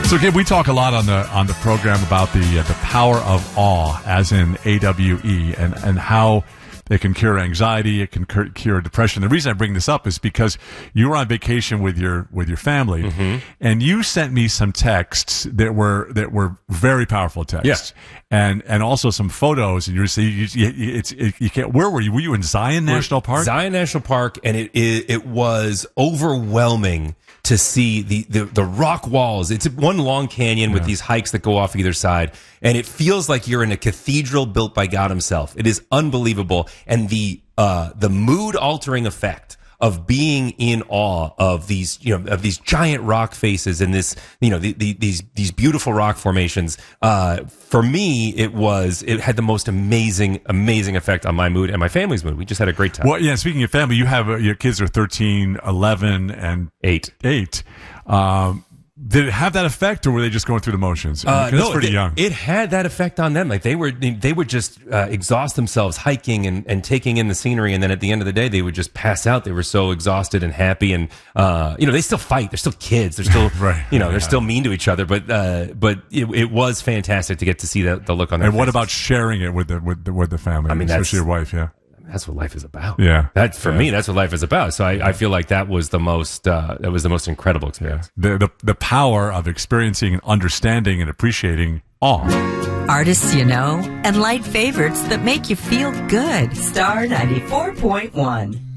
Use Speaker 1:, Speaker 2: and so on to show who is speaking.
Speaker 1: So again, we talk a lot on the program about the power of awe, as in AWE, and how it can cure anxiety, it can cure depression. The reason I bring this up is because you were on vacation with your family, and you sent me some texts that were very powerful texts, and also some photos. And you can't. Where were you? Were you in Zion National Park?
Speaker 2: Zion National Park, and it was overwhelming to see the rock walls. It's one long canyon with these hikes that go off either side, and it feels like you're in a cathedral built by God himself. It is unbelievable, and the mood altering effect of being in awe of these giant rock faces and this these beautiful rock formations. For me, it had the most amazing effect on my mood and my family's mood. We just had a great time.
Speaker 1: Well, yeah. Speaking of family, you have your kids are 13, 11, and 8. Did it have that effect, or were they just going through the motions? No, pretty young.
Speaker 2: It had that effect on them. Like they would just exhaust themselves hiking and taking in the scenery, and then at the end of the day, they would just pass out. They were so exhausted and happy, and they still fight. They're still kids. They're still
Speaker 1: right.
Speaker 2: They're still mean to each other. But it was fantastic to get to see the look on their
Speaker 1: faces. And what
Speaker 2: faces.
Speaker 1: About sharing it with the family? I mean, especially your wife. Yeah.
Speaker 2: That's what life is about.
Speaker 1: Yeah,
Speaker 2: me. That's what life is about. So I feel like that was the most incredible experience.
Speaker 1: Yeah. The power of experiencing and understanding and appreciating awe.
Speaker 3: Artists you know and light favorites that make you feel good. Star 94.1.